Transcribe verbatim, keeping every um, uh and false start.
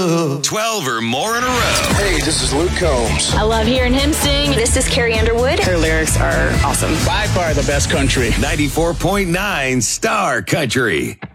twelve or more in a row. Hey, this is Luke Combs. I love hearing him sing. This is Carrie Underwood. Her lyrics are awesome. By far the best country. ninety-four point nine Star Country.